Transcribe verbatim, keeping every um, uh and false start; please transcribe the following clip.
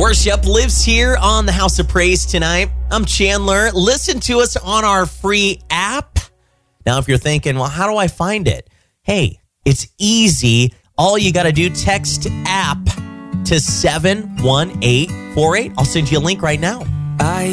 Worship lives here on the House of Praise tonight. I'm Chandler. Listen to us on our free app. Now, if you're thinking, well, how do I find it? Hey, it's easy. All you got to do, text app to seven one eight four eight. I'll send you a link right now. I